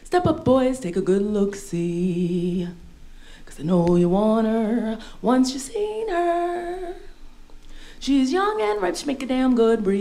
Step up, boys, take a good look-see. 'Cause I know you want her once you've seen her. She's young and ripe, she make a damn good breed.